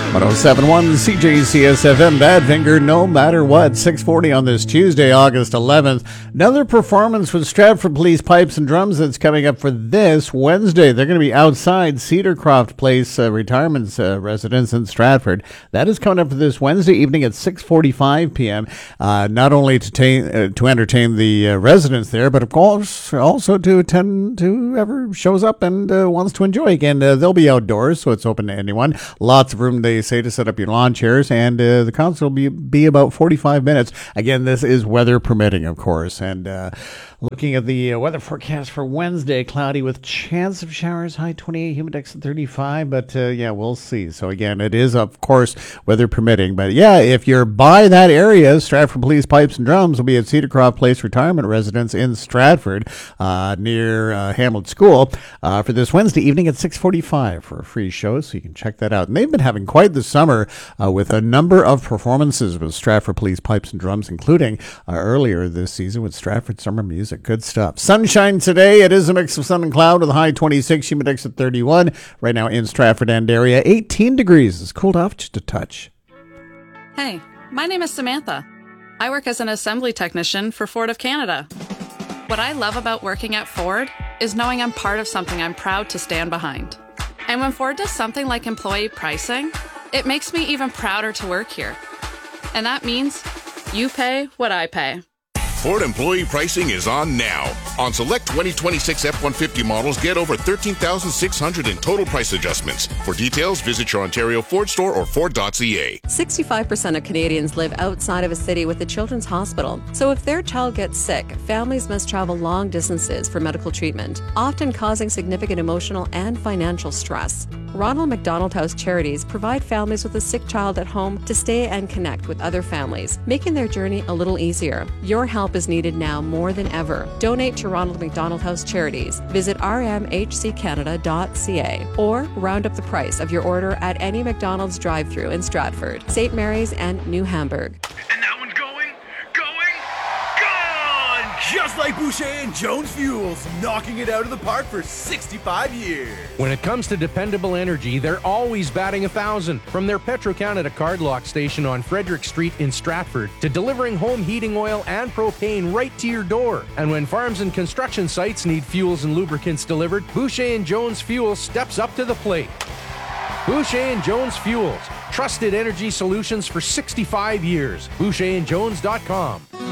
1071 CJCSFM, Badfinger, no matter what. 6:40 on this Tuesday, August 11th. Another performance with Stratford Police Pipes and Drums that's coming up for this Wednesday. They're going to be outside Cedarcroft Place Retirement Residence in Stratford. That is coming up for this Wednesday evening at 6:45 p.m. Not only to entertain the residents there, but of course also to attend to whoever shows up and wants to enjoy. Again, they'll be outdoors, so it's open to anyone. Lots of room, they say, to set up your lawn chairs, and the concert will be about 45 minutes. Again, this is weather permitting, of course. And looking at the weather forecast for Wednesday, cloudy with chance of showers, high 28, humidex at 35, but yeah, we'll see. So again, it is, of course, weather permitting. But yeah, if you're by that area, Stratford Police Pipes and Drums will be at Cedarcroft Place Retirement Residence in Stratford, near Hamlet School, for this Wednesday evening at 6:45 for a free show, so you can check that out. And they've been having quite the summer with a number of performances with Stratford Police Pipes and Drums, including earlier this season with Stratford Summer Music. Good stuff. Sunshine today. It is a mix of sun and cloud with a high 26, humidex at 31. Right now in Stratford and area, 18 degrees. It's cooled off just a touch. Hey, my name is Samantha. I work as an assembly technician for Ford of Canada. What I love about working at Ford is knowing I'm part of something I'm proud to stand behind. And when Ford does something like employee pricing, it makes me even prouder to work here. And that means you pay what I pay. Ford employee pricing is on now. On select 2026 F-150 models, get over $13,600 in total price adjustments. For details, visit your Ontario Ford store or Ford.ca. 65% of Canadians live outside of a city with a children's hospital. So if their child gets sick, families must travel long distances for medical treatment, often causing significant emotional and financial stress. Ronald McDonald House Charities provide families with a sick child at home to stay and connect with other families, making their journey a little easier. Your help is needed now more than ever. Donate to Ronald McDonald House Charities. Visit rmhccanada.ca or round up the price of your order at any McDonald's drive-thru in Stratford, St. Mary's, and New Hamburg. And that one's gone! Just like Boucher and Jones Fuels, knocking it out of the park for 65 years. When it comes to dependable energy, they're always batting 1,000. From their Petro-Canada card lock station on Frederick Street in Stratford to delivering home heating oil and propane right to your door. And when farms and construction sites need fuels and lubricants delivered, Boucher and Jones Fuels steps up to the plate. Boucher and Jones Fuels, trusted energy solutions for 65 years. BoucherandJones.com.